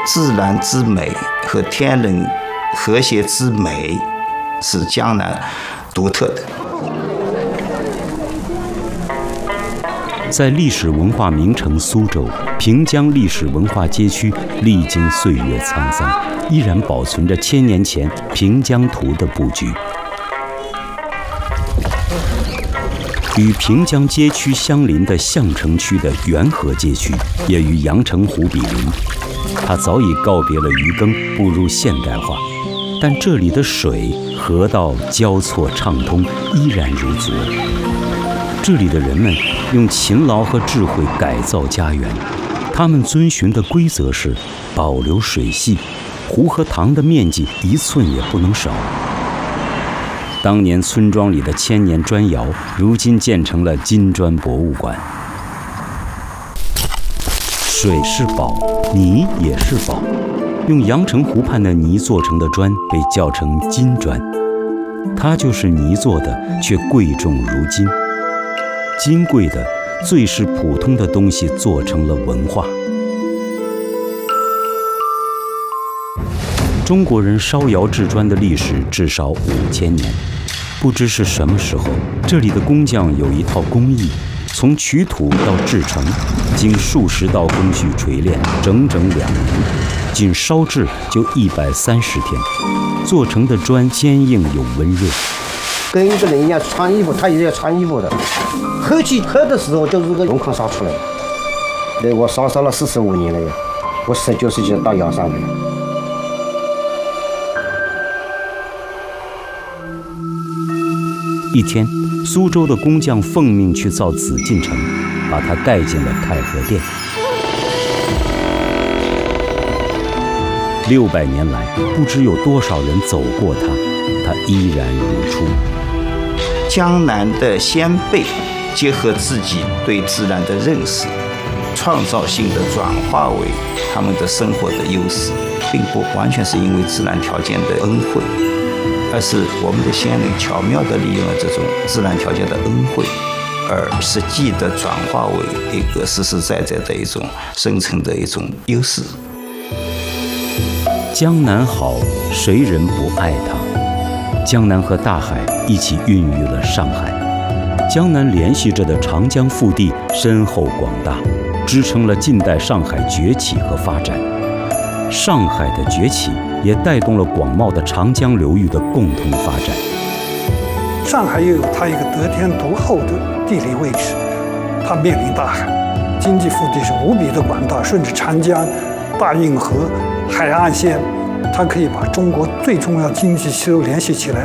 自然之美和天人和谐之美是江南独特的。 在历史文化名城苏州，平江历史文化街区历经岁月沧桑，依然保存着1000年前平江图的布局。与平江街区相邻的相城区的元和街区，也与阳澄湖比邻。它早已告别了渔耕，步入现代化，但这里的水、河道交错畅通，依然如昨。这里的人们用勤劳和智慧改造家园，他们遵循的规则是保留水系，湖和塘的面积1寸也不能少。当年村庄里的1000年砖窑，如今建成了金砖博物馆。水是宝，泥也是宝。用阳澄湖畔的泥做成的砖被叫成金砖，它就是泥做的，却贵重如金。金贵的最是普通的东西做成了文化。中国人烧窑制砖的历史至少5000年，不知是什么时候，这里的工匠有一套工艺，从取土到制成，经数十道工序锤炼，整整2年，仅烧制就130天，做成的砖坚硬有温热。 跟一个人一样穿衣服，他也要穿衣服的。喝起喝的时候就是个用炕烧出来的。对，我烧了45年了呀，我19岁就到窑上来了。 一天，苏州的工匠奉命去造紫禁城，把它盖进了太和殿。600年来，不知有多少人走过它，它依然如初。 江南的先辈结合自己对自然的认识，创造性的转化为他们的生活的优势，并不完全是因为自然条件的恩惠，而是我们的先人巧妙地利用了这种自然条件的恩惠，而实际的转化为一个实实在在的一种生存的一种优势。 江南好，谁人不爱它？江南和大海一起孕育了上海。江南联系着的长江腹地深厚广大，支撑了近代上海崛起和发展。上海的崛起也带动了广袤的长江流域的共同发展。 上海又有它一个得天独厚的地理位置，它面临大海，经济腹地是无比的广大，顺着长江、大运河、海岸线，它可以把中国最重要经济区都联系起来。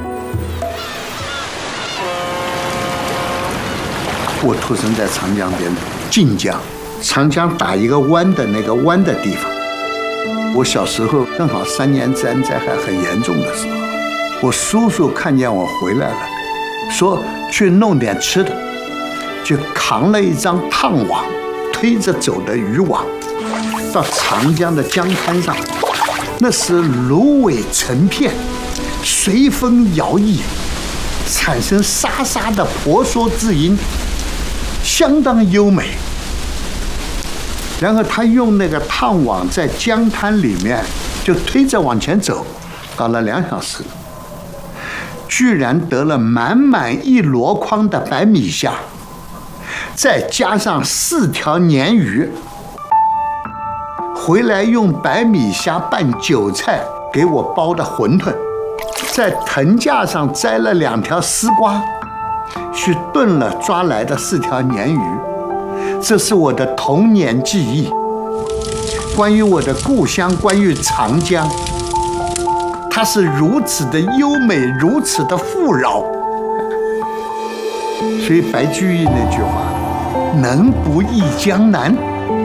我出生在长江边晋江，长江打一个弯的那个弯的地方。我小时候正好3年自然灾害很严重的时候，我叔叔看见我回来了，说去弄点吃的，就扛了一张烫网，推着走的渔网，到长江的江滩上，那是芦苇成片，随风摇曳，产生沙沙的婆娑之音，相当优美。然后他用那个烫网在江滩里面就推着往前走，搞了2小时，居然得了满满1箩筐的白米虾，再加上4条鲶鱼，回来用白米虾拌韭菜给我包的馄饨，在藤架上摘了2条丝瓜，去炖了抓来的4条鲶鱼。这是我的童年记忆，关于我的故乡，关于长江，它是如此的优美，如此的富饶。所以白居易那句话，能不忆江南？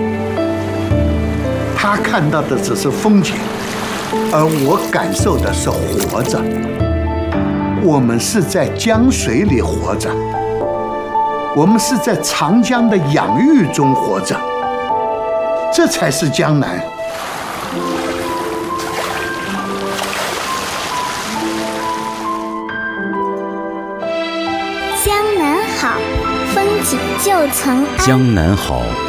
他看到的只是风景，而我感受的是活着。我们是在江水里活着，我们是在长江的养育中活着，这才是江南。 江南好，风景旧曾谙。 江南好，